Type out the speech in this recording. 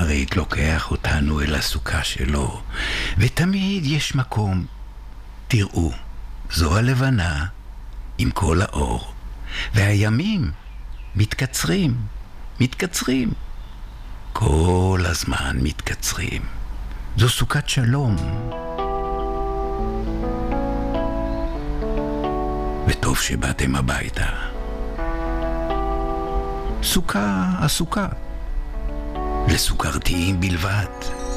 הכרית לוקח אותנו אל הסוכה שלו, ותמיד יש מקום. תראו, זו הלבנה עם כל האור, והימים מתקצרים, מתקצרים. כל הזמן מתקצרים. זו סוכת שלום. וטוב שבאתם הביתה. סוכה הסוכה. לסוכרתיים בלבד.